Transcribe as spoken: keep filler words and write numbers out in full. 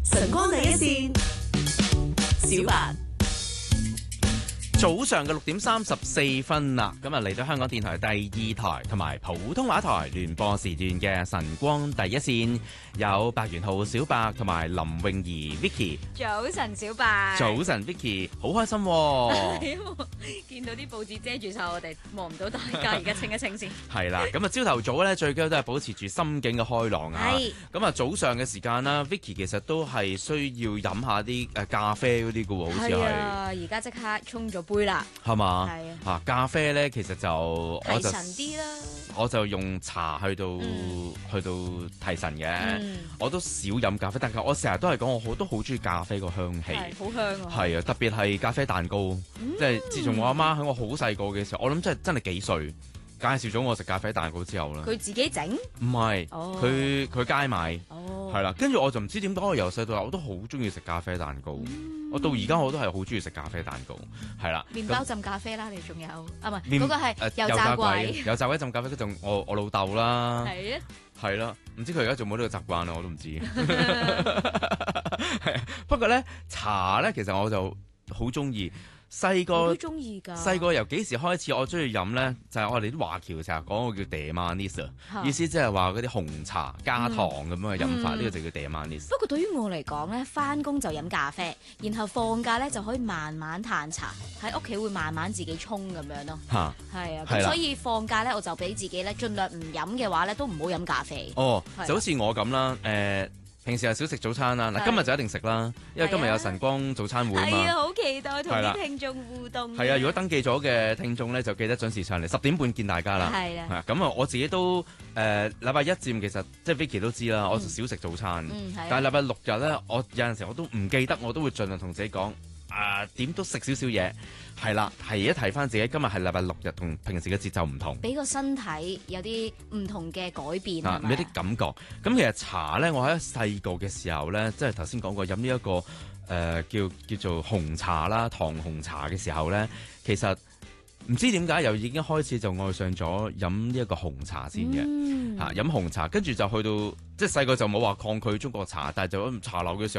晨光第一線，小白。 早上嘅六點三十四分啦，咁啊嚟到香港電台第二台同埋普通話台聯播時段嘅晨光第一線，有白元浩小白同埋林詠儀 Vicky。 早晨，小白。 早晨 Vicky，好開心喎！ 見到啲報紙遮住晒我哋，望唔到大家，而家清一清先。 係啦，咁啊朝頭早咧最緊要都係保持住心境嘅開朗啊！ 係。 咁啊早上嘅時間啦 ，Vicky 其實都係需要飲下啲誒咖啡嗰啲嘅喎，好似係。 係啊，而家即刻沖咗杯啦。 係嘛？ 係啊。 嚇咖啡咧，其實就我就提神啲啦。 我就用茶去到、 嗯、 去到提神嘅。 嗯、 我都少飲咖啡，但係我成日都係講我好都好中意咖啡個香氣。 係好香啊！ 係啊，特別係咖啡蛋糕， 嗯、 即係自從我阿媽喺我好細個嘅時候，我諗真係真係幾歲介紹咗我食咖啡蛋糕之後啦。 佢自己整？ 唔係，佢佢、哦、街買。 哦， 係啦，跟住我就唔知點解我由細到大我都好中意食咖啡蛋糕。嗯我到而家我都係好中意食咖啡蛋糕，係啦。 麵包浸咖啡啦，你仲有啊？唔係嗰個係油炸鬼， 油炸鬼浸咖啡嗰陣，我我老豆啦， 係啊， 係啦，唔知佢而家做冇呢個習慣啦，我都唔知。係不過咧茶咧，其實我就好中意。細個都中意㗎。細個由幾時開始我中意飲咧？就係、是、我哋啲華僑成日講個叫 Demanis，意思即係話嗰啲紅茶加糖咁樣嘅飲法，呢、嗯、個就叫 Demanis。 不過對於我嚟講咧，返工就飲咖啡，然後放假咧就可以慢慢嘆茶，喺屋企會慢慢自己沖咁樣咯。嚇，係啊，咁所以放假咧我就俾自己咧盡量唔飲嘅話咧都唔好飲咖啡。 哦，就好似我咁啦，誒、呃。平時係少食早餐啦，嗱今日就一定食啦，因為今日有晨光早餐會啊嘛。 係啊，好期待同啲聽眾互動。 係啊，如果登記咗嘅聽眾咧，就記得準時上嚟，十點半見大家啦。 係啦。係啊， 咁啊，我自己都誒禮拜一至五其實即係 Vicky 都知啦，我就少食早餐。 嗯，係。 但係禮拜六日咧，我有陣時我都唔記得，我都會盡量同自己講，啊點都食少少嘢。係啦，係一提翻自己，今日係禮拜六日，同平時嘅節奏唔同，俾個身體有啲唔同嘅改變啊，有啲感覺。咁其實茶咧，我喺細個嘅時候咧，即係頭先講過飲呢一個誒、呃、叫叫做紅茶啦，糖紅茶嘅時候咧，其實唔知點解又已經開始就愛上咗飲呢一個紅茶先嘅。嗯嚇飲紅茶，跟住就去到即係細個就冇話抗拒中國茶，但係就喺茶樓嘅時候。